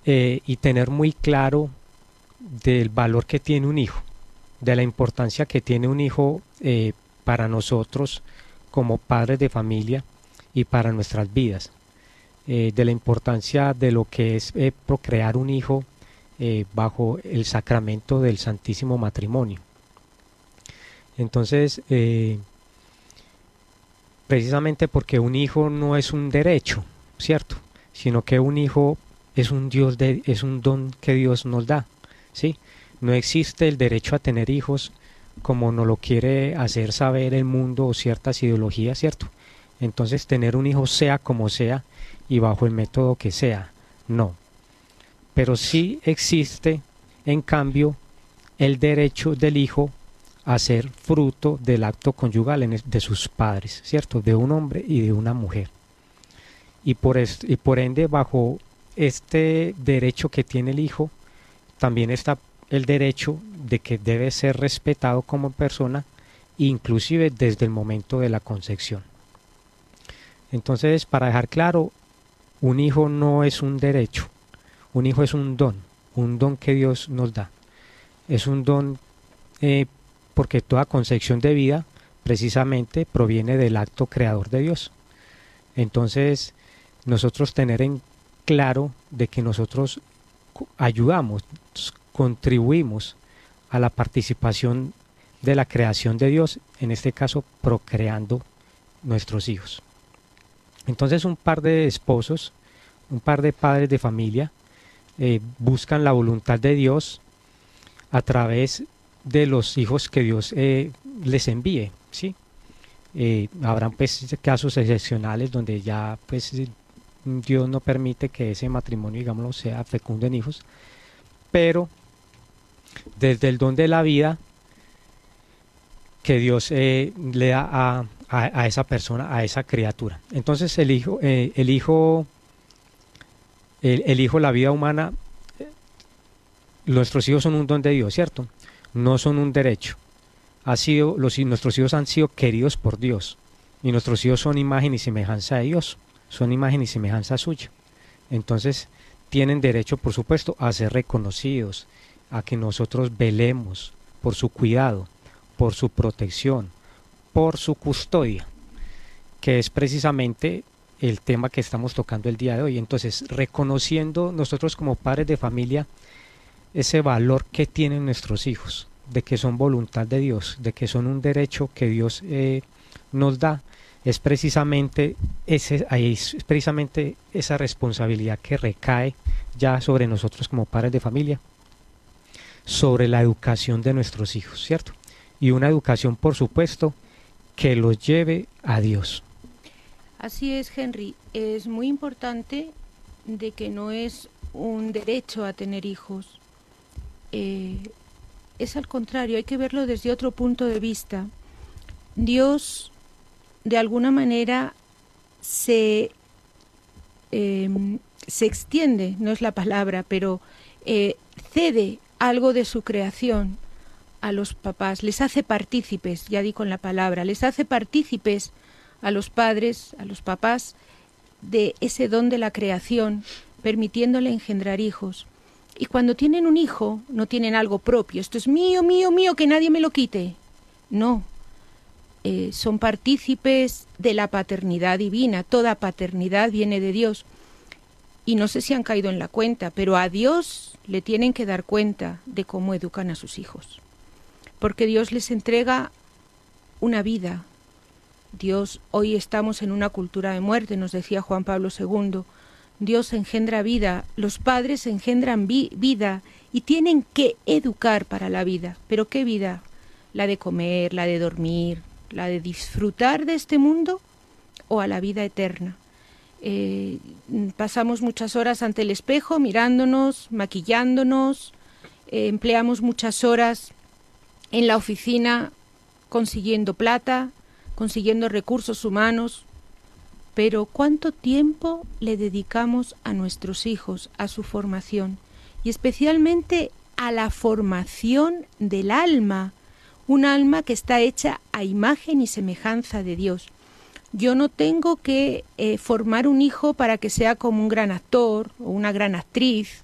y tener muy claro del valor que tiene un hijo, de la importancia que tiene un hijo para nosotros como padres de familia y para nuestras vidas, de la importancia de lo que es procrear un hijo bajo el sacramento del Santísimo Matrimonio. Entonces, precisamente porque un hijo no es un derecho, ¿cierto? Sino que un hijo es es un don que Dios nos da, ¿sí? No existe el derecho a tener hijos como nos lo quiere hacer saber el mundo o ciertas ideologías, ¿cierto? Entonces tener un hijo sea como sea y bajo el método que sea, no. Pero sí existe, en cambio, el derecho del hijo a ser fruto del acto conyugal de sus padres, ¿cierto? De un hombre y de una mujer. Y por ende, bajo este derecho que tiene el hijo, también está el derecho de que debe ser respetado como persona, inclusive desde el momento de la concepción. Entonces, para dejar claro, un hijo no es un derecho, un hijo es un don que Dios nos da. Es un don eh, porque toda concepción de vida precisamente proviene del acto creador de Dios. Entonces, nosotros tener en claro de que nosotros ayudamos, contribuimos a la participación de la creación de Dios, en este caso procreando nuestros hijos. Entonces un par de esposos, un par de padres de familia buscan la voluntad de Dios a través de los hijos que Dios les envíe, ¿sí? Habrán pues casos excepcionales donde ya pues Dios no permite que ese matrimonio, digámoslo, sea fecundo en hijos, pero desde el don de la vida que Dios le da a esa persona, a esa criatura. Entonces el hijo, la vida humana, nuestros hijos son un don de Dios, ¿cierto? No son un derecho. Nuestros hijos han sido queridos por Dios y nuestros hijos son imagen y semejanza de Dios, son imagen y semejanza suya. Entonces tienen derecho, por supuesto, a ser reconocidos, a que nosotros velemos por su cuidado, por su protección, por su custodia, que es precisamente el tema que estamos tocando el día de hoy. Entonces, reconociendo nosotros como padres de familia ese valor que tienen nuestros hijos, de que son voluntad de Dios, de que son un derecho que Dios nos da, es precisamente esa responsabilidad que recae ya sobre nosotros como padres de familia, sobre la educación de nuestros hijos, ¿cierto? Y una educación, por supuesto, que los lleve a Dios. Así es, Henry. Es muy importante de que no es un derecho a tener hijos. Es al contrario, hay que verlo desde otro punto de vista. Dios, de alguna manera, se extiende, no es la palabra, pero cede algo de su creación a los papás, les hace partícipes, ya di con la palabra, les hace partícipes a los padres, a los papás, de ese don de la creación, permitiéndole engendrar hijos. Y cuando tienen un hijo, no tienen algo propio, esto es mío, mío, mío, que nadie me lo quite. No, son partícipes de la paternidad divina, toda paternidad viene de Dios. Y no sé si han caído en la cuenta, pero a Dios le tienen que dar cuenta de cómo educan a sus hijos. Porque Dios les entrega una vida. Dios, hoy estamos en una cultura de muerte, nos decía Juan Pablo II. Dios engendra vida, los padres engendran vida y tienen que educar para la vida. ¿Pero qué vida? ¿La de comer, la de dormir, la de disfrutar de este mundo o a la vida eterna? Pasamos muchas horas ante el espejo mirándonos, maquillándonos, empleamos muchas horas en la oficina consiguiendo plata, consiguiendo recursos humanos, pero ¿cuánto tiempo le dedicamos a nuestros hijos, a su formación? Y especialmente a la formación del alma, un alma que está hecha a imagen y semejanza de Dios. Yo no tengo que formar un hijo para que sea como un gran actor o una gran actriz